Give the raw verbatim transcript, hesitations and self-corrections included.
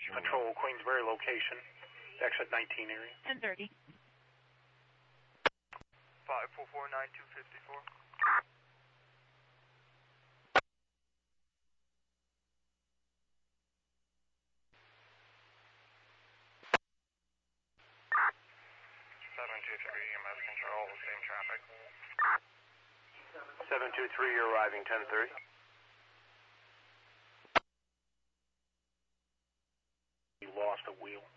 Control Queensbury location, exit nineteen area. ten thirty. five four four nine two five four. seven two three E M S control, same traffic. seven two three, you're arriving ten thirty. You lost a wheel.